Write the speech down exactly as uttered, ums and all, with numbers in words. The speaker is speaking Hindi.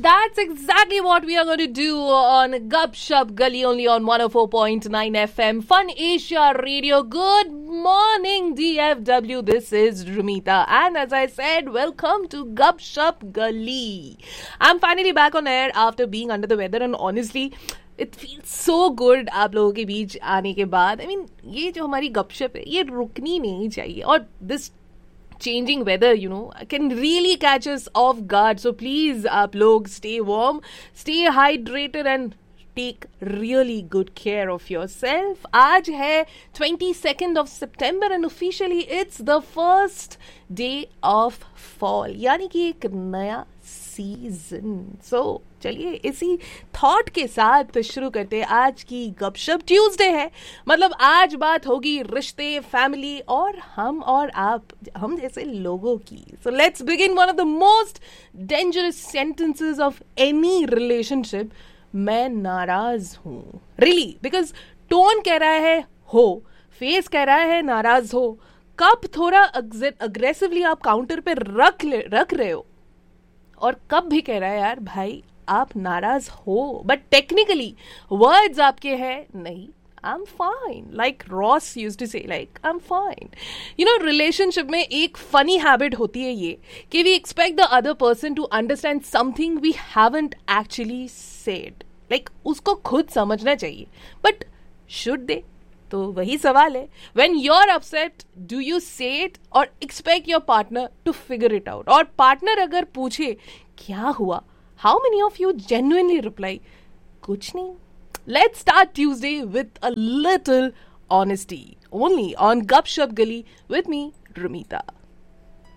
That's exactly what we are going to do on Gup Shup Gully, only on one oh four point nine F M. Fun Asia Radio. Good morning, D F W. This is Rumita. And as I said, welcome to Gup Shup Gully. I'm finally back on air after being under the weather, and honestly, it feels so good आप लोगों के बीच आने के बाद. I mean, ये जो हमारी गपशप है, ये रुकनी नहीं चाहिए. और this changing weather, you know, can really catch us off guard. So please, aap log, stay warm, stay hydrated and take really good care of yourself. Aaj hai twenty-second of September and officially it's the first day of fall. यानी कि एक नया सीजन. सो चलिए इसी थॉट के साथ शुरू करते हैं आज की गपशप. ट्यूसडे है, मतलब आज बात होगी रिश्ते, फैमिली और हम और आप, हम जैसे लोगों की. So let's begin one of the most dangerous sentences of any relationship. मैं नाराज हूं. रियली, बिकॉज टोन कह रहा है हो, फेस कह रहा है नाराज हो. कब थोड़ा अग्रेसिवली आप काउंटर पे रख रख रहे हो और कब भी कह रहा है यार भाई आप नाराज हो, बट टेक्निकली वर्ड्स आपके हैं नहीं, I am fine. Like Ross used to से, like I am fine. You know, relationship में एक फनी हैबिट होती है ये कि we expect the other person to understand something we haven't actually said. Like उसको खुद समझना चाहिए, बट शुड दे? तो वही सवाल है. When you are upset, do you से इट और expect your partner to figure it out? और पार्टनर अगर पूछे क्या हुआ, how many of you genuinely reply कुछ नहीं? Let's start Tuesday with a little honesty, only on गपशप गली विथ मी, Rumita.